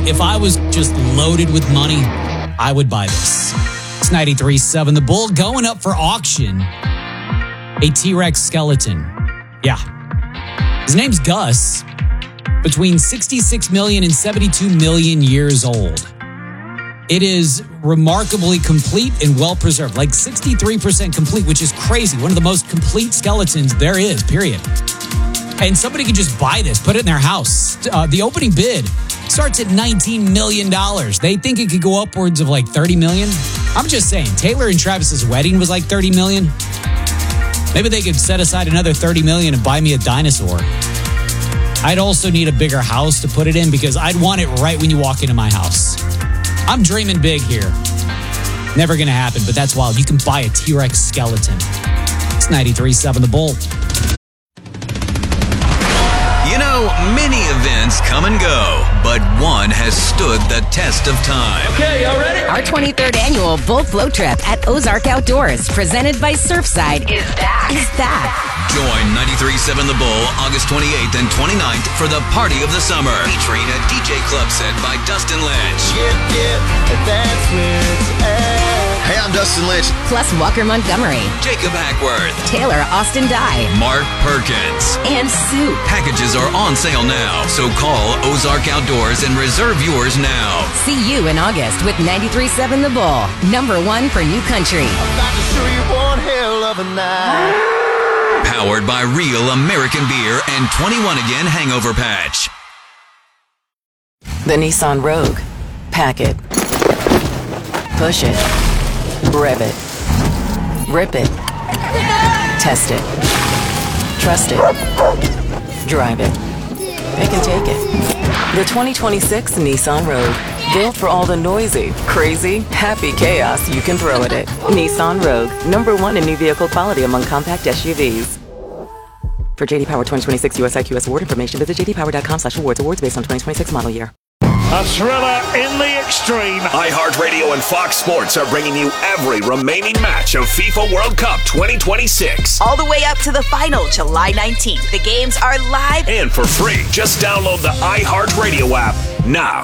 if I was just loaded with money, I would buy this. It's 93.7 The Bull going up for auction. A T-Rex skeleton. Yeah. His name's Gus. Between 66 million and 72 million years old. It is remarkably complete and well-preserved. Like 63% complete, which is crazy. One of the most complete skeletons there is, period. And somebody could just buy this, put it in their house. The opening bid starts at $19 million. They think it could go upwards of like 30 million. I'm just saying, Taylor and Travis's wedding was like 30 million. Maybe they could set aside another 30 million and buy me a dinosaur. I'd also need a bigger house to put it in because I'd want it right when you walk into my house. I'm dreaming big here. Never going to happen, but that's wild. You can buy a T-Rex skeleton. It's 93.7 The Bull. You know, many events come and go, but one has stood the test of time. Okay, y'all ready? Our 23rd annual Bull Float Trip at Ozark Outdoors, presented by Surfside, is back. Join 93.7 The Bull August 28th and 29th for the Party of the Summer, featuring a DJ club set by Dustin Lynch. That's where it's at. Hey, I'm Dustin Lynch. Plus Walker Montgomery, Jacob Hackworth, Taylor Austin Dye, Mark Perkins, and Sue. Packages are on sale now, so call Ozark Outdoors and reserve yours now. See you in August with 93.7 The Bull, #1 for New Country. I'm about to show you one hell of a night. Powered by Real American Beer and 21 Again Hangover Patch. The Nissan Rogue. Pack it. Push it. Rev it. Rip it. Test it. Trust it. Drive it. Pick and take it. The 2026 Nissan Rogue. Built for all the noisy, crazy, happy chaos you can throw at it. Nissan Rogue. #1 in new vehicle quality among compact SUVs. For JD Power 2026 US IQS award information, visit jdpower.com/awards. Awards based on 2026 model year. A thriller in the extreme. iHeartRadio and Fox Sports are bringing you every remaining match of FIFA World Cup 2026. All the way up to the final, July 19th. The games are live and for free. Just download the iHeartRadio app now.